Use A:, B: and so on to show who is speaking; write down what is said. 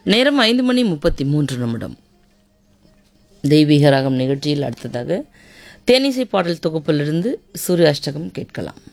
A: நேரம் 5:33. தெய்வீக ராகம் நிகழ்ச்சியில் அடுத்ததாக தேனிசை பாடல் தொகுப்பிலிருந்து சூரிய அஷ்டகம் கேட்கலாம்.